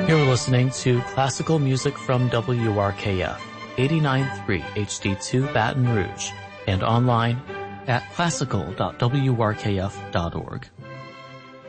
You're listening to classical music from WRKF, 89.3 HD2 Baton Rouge, and online at classical.wrkf.org.